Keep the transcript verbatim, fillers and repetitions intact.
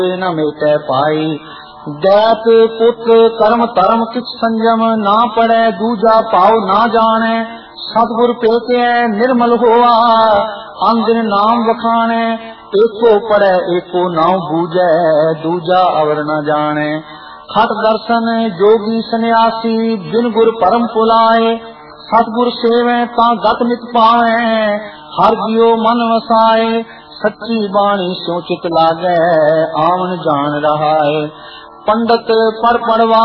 न मेटे पाई। दैत पुत्र कर्म धर्म किछ संयम, ना पड़े दूजा पाओ ना जाने। सतगुर पेटे निर्मल होआ, अंदिन नाम बखाने। एको पड़े एको नाव बूझे, दूजा अवर न जाने। खट दर्शन जोगी सन्यासी, बिन गुर परम पुलाए। सतगुर सेवे ता गत नित पावे, हर जियो मन वसाए। सच्ची बाणी स्यो चित लागे, आवन जान रहा है। पंडित पर पड़वा